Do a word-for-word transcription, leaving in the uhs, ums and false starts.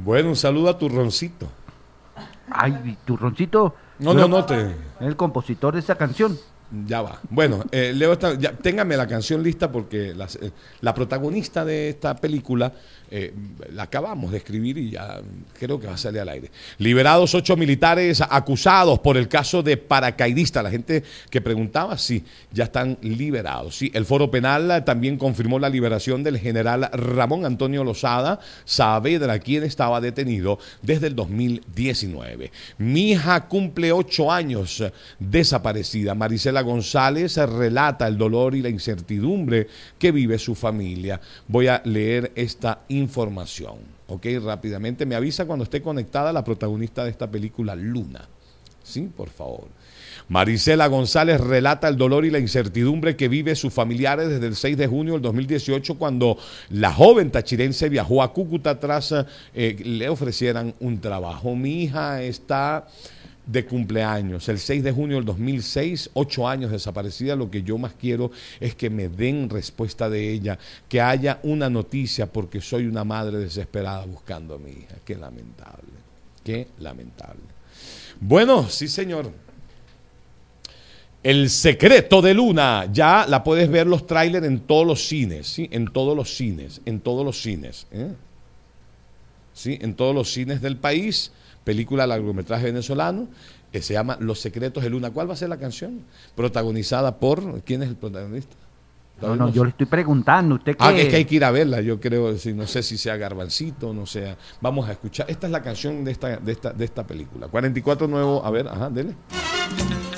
Bueno, un saludo a Turroncito. Ay, Turroncito. No, no, no te... El compositor de esa canción. Ya va. Bueno, eh, Leo, está, ya, téngame la canción lista porque las, eh, la protagonista de esta película eh, la acabamos de escribir y ya creo que va a salir al aire. Liberados ocho militares acusados por el caso de paracaidista. La gente que preguntaba, sí, ya están liberados. Sí, el Foro Penal también confirmó la liberación del general Ramón Antonio Lozada Saavedra, quien estaba detenido desde el dos mil diecinueve. Mi hija cumple ocho años desaparecida. Marisela González relata el dolor y la incertidumbre que vive su familia. Voy a leer esta información, ok, rápidamente. Me avisa cuando esté conectada la protagonista de esta película, Luna. Sí, por favor. Marisela González relata el dolor y la incertidumbre que vive sus familiares desde el seis de junio del dos mil dieciocho, cuando la joven tachirense viajó a Cúcuta tras eh, le ofrecieran un trabajo. Mi hija está de cumpleaños, el seis de junio del dos mil seis, ocho años desaparecida. Lo que yo más quiero es que me den respuesta de ella, que haya una noticia, porque soy una madre desesperada buscando a mi hija. Qué lamentable, qué lamentable. Bueno, sí señor. El secreto de Luna, ya la puedes ver los trailers en todos los cines, ¿sí? En todos los cines, en todos los cines, ¿eh? Sí, en todos los cines del país. Película largometraje venezolano que se llama Los secretos de Luna. ¿Cuál va a ser la canción? Protagonizada por... ¿Quién es el protagonista? No, no, yo le estoy preguntando. ¿Usted qué? Ah, que es que hay que ir a verla. Yo creo, sí, no sé si sea Garbancito, no sea... Vamos a escuchar. Esta es la canción de esta, de esta, de esta película. cuarenta y cuatro nuevo... A ver, ajá, dele.